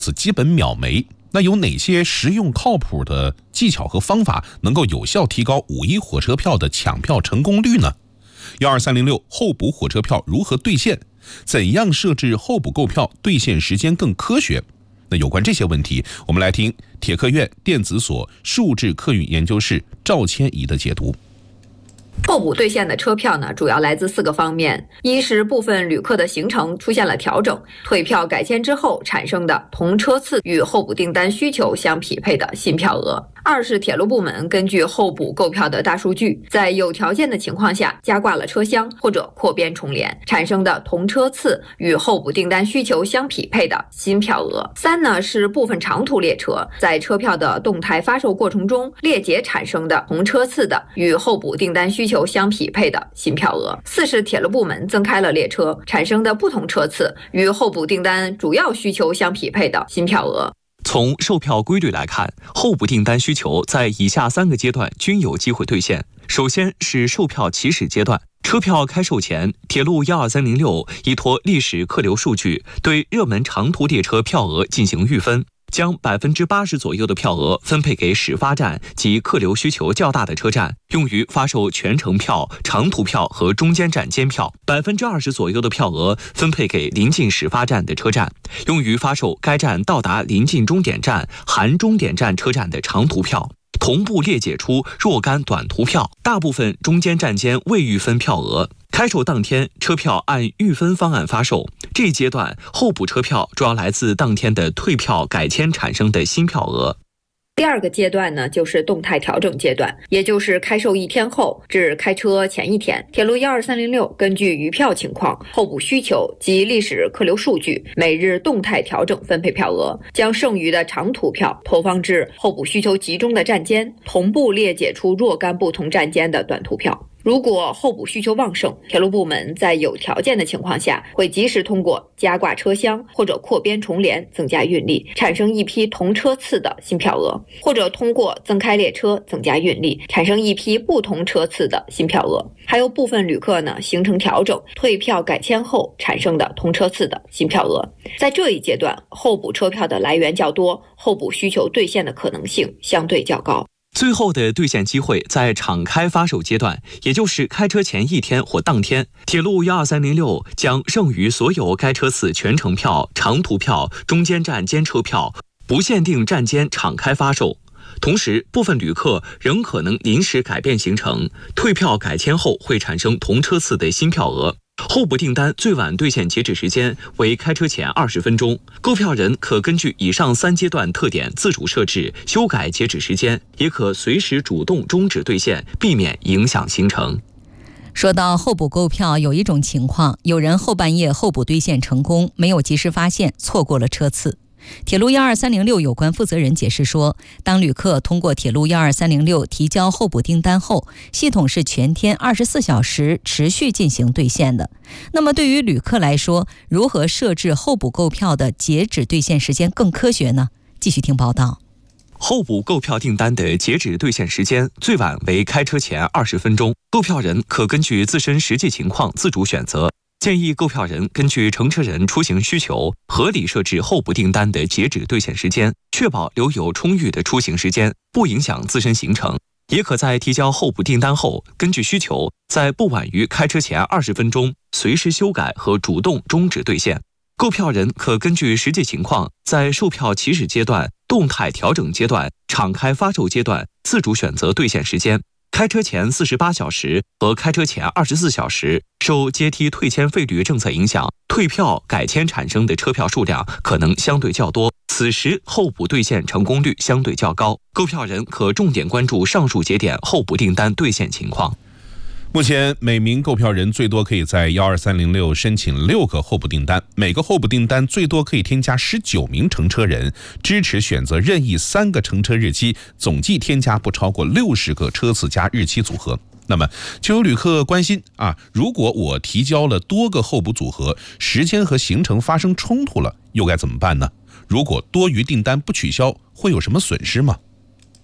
此基本秒没。那有哪些实用靠谱的技巧和方法能够有效提高5·1火车票的抢票成功率呢？12306候补火车票如何兑现？怎样设置候补购票兑现时间更科学？那有关这些问题，我们来听铁科院电子所数字客运研究室赵千怡的解读。 候补兑现的车票呢，主要来自4个方面：一是部分旅客的行程出现了调整，退票改签之后产生的同车次与候补订单需求相匹配的新票额；二是铁路部门根据候补购票的大数据，在有条件的情况下加挂了车厢或者扩编重联，产生的同车次与候补订单需求相匹配的新票额；三呢是部分长途列车在车票的动态发售过程中裂解产生的同车次的与候补订单需求相匹配的新票额；四是铁路部门增开了列车产生的不同车次与候补订单主要需求相匹配的新票额。 从售票规律来看，候补订单需求在以下3个阶段均有机会兑现。首先是售票起始阶段，车票开售前，铁路12306依托历史客流数据，对热门长途列车票额进行预分，将80%左右的票额分配给始发站及客流需求较大的车站，用于发售全程票、长途票和中间站间票；20%左右的票额分配给临近始发站的车站，用于发售该站到达临近终点站含终点站车站的长途票。同步裂解出若干短途票，大部分中间站间未预分票额。开售当天，车票按预分方案发售。这一阶段，候补车票主要来自当天的退票改签产生的新票额。 第2个阶段呢，就是动态调整阶段，也就是开售1天后至开车前1天，铁路12306根据余票情况、候补需求及历史客流数据，每日动态调整分配票额，将剩余的长途票投放至候补需求集中的站间，同步裂解出若干不同站间的短途票。如果候补需求旺盛，铁路部门在有条件的情况下，会及时通过加挂车厢或者扩编重联增加运力，产生一批同车次的新票额，或者通过增开列车增加运力，产生一批不同车次的新票额。还有部分旅客呢，行程调整、退票改签后产生的同车次的新票额。在这一阶段，候补车票的来源较多，候补需求兑现的可能性相对较高。 最后的兑现机会在敞开发售阶段，也就是开车前1天或当天，铁路12306将剩余所有该车次全程票、长途票、中间站间车票不限定站间敞开发售。同时，部分旅客仍可能临时改变行程，退票改签后会产生同车次的新票额。候补订单最晚兑现截止时间为开车前20分钟，购票人可根据以上3阶段特点自主设置、修改截止时间，也可随时主动终止兑现，避免影响行程。 说到候补购票，有一种情况，有人后半夜候补兑现成功，没有及时发现，错过了车次。铁路12306有关负责人解释说，当旅客通过铁路12306提交候补订单后，系统是全天24小时持续进行兑现的。那么对于旅客来说，如何设置候补购票的截止兑现时间更科学呢？继续听报道。 候补购票订单的截止兑现时间最晚为开车前20分钟，购票人可根据自身实际情况自主选择。建议购票人根据乘车人出行需求，合理设置候补订单的截止兑现时间，确保留有充裕的出行时间，不影响自身行程。也可在提交候补订单后，根据需求，在不晚于开车前20分钟，随时修改和主动终止兑现。购票人可根据实际情况，在售票起始阶段、动态调整阶段、敞开发售阶段，自主选择兑现时间。开车前48小时和开车前24小时，受阶梯退签费率政策影响，退票改签产生的车票数量可能相对较多，此时候补兑现成功率相对较高。购票人可重点关注上述节点候补订单兑现情况。 目前每名购票人最多可以在12306申请6个候补订单，每个候补订单最多可以添加19名乘车人，支持选择任意3个乘车日期，总计添加不超过60个车次加日期组合。那么就有旅客关心如果我提交了多个候补组合，时间和行程发生冲突了，又该怎么办呢？如果多余订单不取消，会有什么损失吗？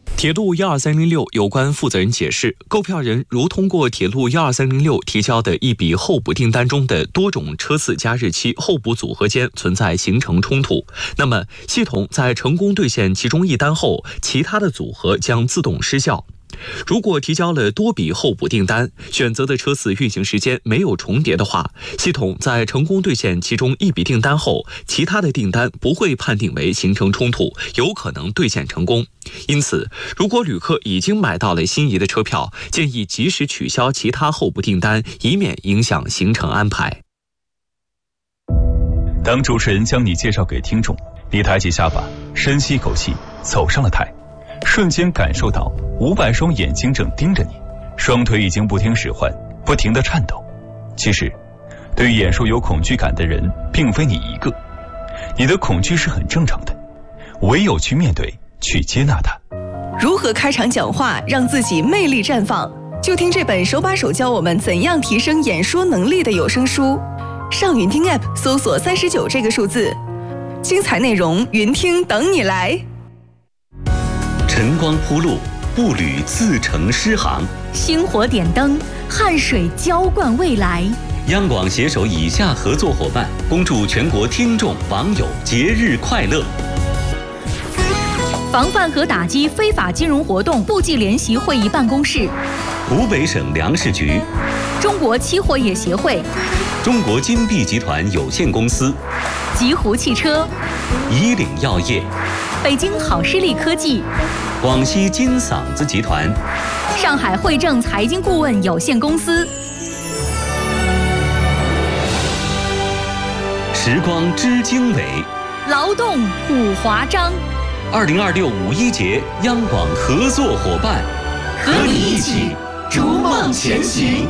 铁路12306有关负责人解释，购票人如通过铁路12306提交的一笔候补订单中的多种车次加日期候补组合间存在形成冲突，那么系统在成功兑现其中一单后，其他的组合将自动失效。如果提交了多笔候补订单，选择的车次运行时间没有重叠的话，系统在成功兑现其中一笔订单后，其他的订单不会判定为形成冲突，有可能兑现成功。因此，如果旅客已经买到了心仪的车票，建议及时取消其他候补订单，以免影响行程安排。 当主持人将你介绍给听众，你抬起下巴，深吸一口气，走上了台，瞬间感受到500双眼睛正盯着你，双腿已经不听使唤，不停地颤抖。其实，对于演说有恐惧感的人，并非你一个，你的恐惧是很正常的，唯有去面对，去接纳它。 如何开场讲话让自己魅力绽放？就听这本手把手教我们怎样提升演说能力的有声书。上云听 App 搜索39这个数字，精彩内容云听等你来。 晨光铺路，步履自成诗行； 星火点灯，汗水浇灌未来。 央广携手以下合作伙伴，恭祝全国听众网友节日快乐。 防范和打击非法金融活动部际联席会议办公室， 湖北省粮食局， 中国期货业协会， 中国金碧集团有限公司， 极狐汽车， 以岭药业， 北京好视力科技， 广西金嗓子集团， 上海汇正财经顾问有限公司。 时光知经纬， 劳动普华章。 2026五一节央广合作伙伴， 和你一起逐梦前行。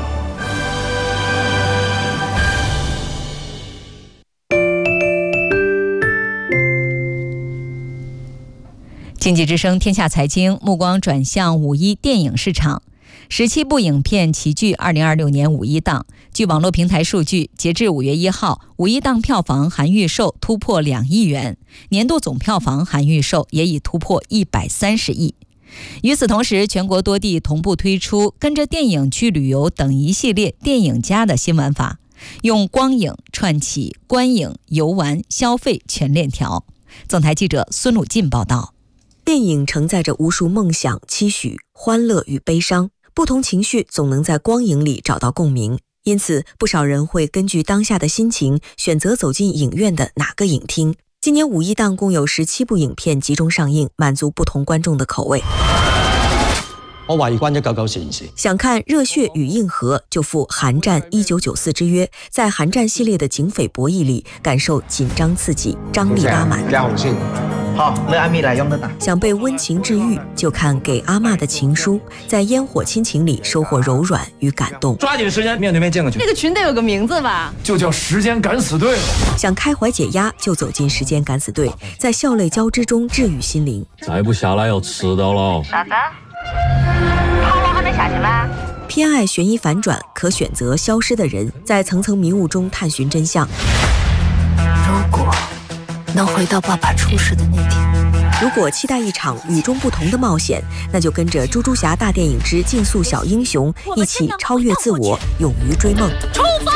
经济之声天下财经，目光转向五一电影市场。17部影片齐聚2026年五一档。据网络平台数据，截至5月1号，五一档票房含预售突破2亿元，年度总票房含预售也已突破130亿。与此同时，全国多地同步推出跟着电影去旅游等一系列电影加的新玩法，用光影串起观影、游玩、消费全链条。总台记者孙鲁进报道。 电影承载着无数梦想、期许、欢乐与悲伤，不同情绪总能在光影里找到共鸣。因此，不少人会根据当下的心情，选择走进影院的哪个影厅。今年五一档共有17部影片集中上映，满足不同观众的口味。 我懷疑關199事件事。 想看《熱血與硬核》，就赴韓戰1994之約，在韓戰系列的警匪博弈里，感受緊張刺激，張力拉滿。 加紅線。好，那阿米來用得打。 想被溫情治愈，就看《給阿嬷的情書》，在煙火親情里收穫柔軟與感動。 抓緊時間面對面見個群。 這個群得有個名字吧？ 就叫時間敢死隊。 想開懷解壓，就走進時間敢死隊，在笑淚交織中治愈心靈。 再不下來要遲到了。 啥子？套路還沒下去嗎？ 偏愛懸疑反轉，可選擇消失的人，在層層迷霧中探尋真相。 如果能回到爸爸出事的那天， 如果期待一場與眾不同的冒險，那就跟着豬豬俠大電影之競速小英雄一起超越自我，勇於追夢。 出發！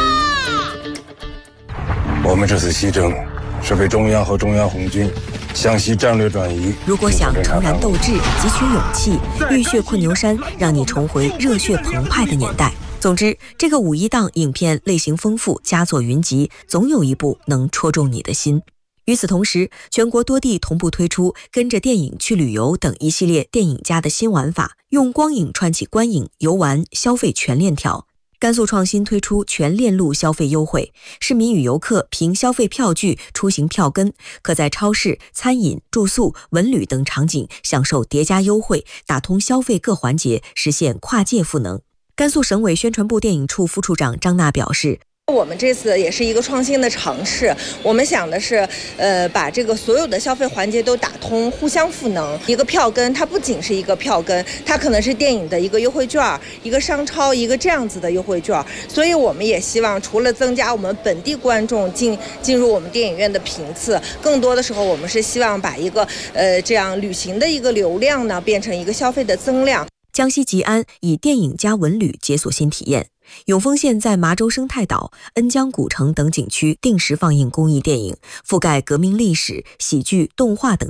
我們這次西征是為中央和中央紅軍向西戰略轉移。 如果想重燃鬥志，汲取勇氣，浴血困牛山，讓你重回熱血澎湃的年代。總之，這個五一檔影片類型豐富，佳作雲集，總有一部能戳中你的心。與此同時，全國多地同步推出跟着電影去旅遊等一系列電影加的新玩法，用光影串起觀影、遊玩、消費全鏈條。甘肅創新推出全鏈路消費優惠，市民與遊客憑消費票據出行票根，可在超市、餐飲、住宿、文旅等場景享受疊加優惠，打通消費各環節，實現跨界賦能。甘肅省委宣傳部電影處副處長張娜表示， 我们这次也是一个创新的尝试，我们想的是，把这个所有的消费环节都打通，互相赋能。一个票根，它不仅是一个票根，它可能是电影的一个优惠券，一个商超一个这样子的优惠券。所以我们也希望，除了增加我们本地观众进入我们电影院的频次，更多的时候我们是希望把一个这样旅行的一个流量呢，变成一个消费的增量。 江西吉安以电影加文旅解锁新体验。永丰县在麻州生态岛、恩江古城等景区定时放映公益电影，覆盖革命历史、喜剧、动画等